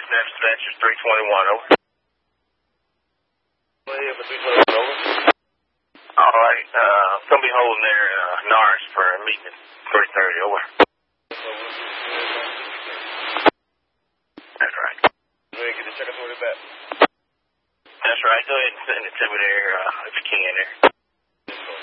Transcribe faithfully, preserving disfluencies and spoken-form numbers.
Dispatcher three twenty-one, over. three twenty-one, over. All right, uh, somebody holding their uh, N A R S for a meeting at three thirty, over. That's right. Go ahead and get the check authority back. That's right, go ahead and send it to me there uh, if you can there.